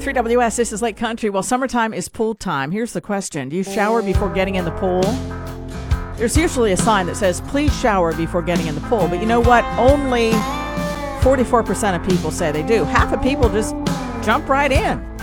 3WS, this is Lake Country. Well, summertime is pool time. Here's the question. Do you shower before getting in the pool? There's usually a sign that says, please shower before getting in the pool. But you know what? Only 44% of people say they do. Half of people just jump right in.